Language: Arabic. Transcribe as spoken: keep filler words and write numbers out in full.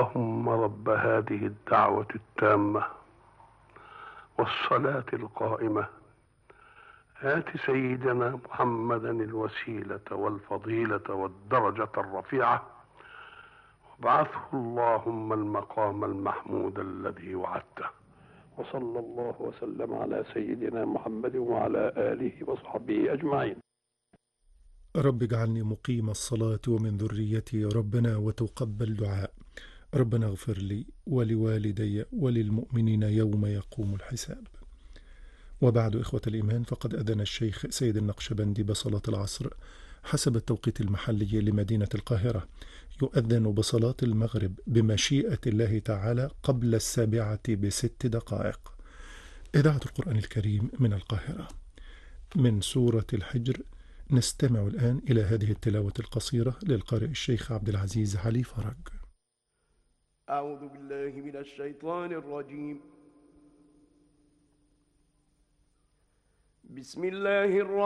اللهم رب هذه الدعوة التامة والصلاة القائمة آت سيدنا محمدا الوسيلة والفضيلة والدرجة الرفيعة وابعثه اللهم المقام المحمود الذي وعدته. وصلى الله وسلم على سيدنا محمد وعلى آله وصحبه أجمعين. رب اجعلني مقيم الصلاة ومن ذريتي ربنا وتقبل دعاء. ربنا اغفر لي ولوالدي وللمؤمنين يوم يقوم الحساب. وبعد إخوة الإيمان، فقد أذن الشيخ سيد النقشبندي بصلاة العصر حسب التوقيت المحلي لمدينة القاهرة. يؤذن بصلاة المغرب بمشيئة الله تعالى قبل السابعة بست دقائق. إذاعة القرآن الكريم من القاهرة. من سورة الحجر نستمع الآن إلى هذه التلاوة القصيرة للقارئ الشيخ عبد العزيز علي فرج. أعوذ بالله من الشيطان الرجيم. بسم الله الرحمن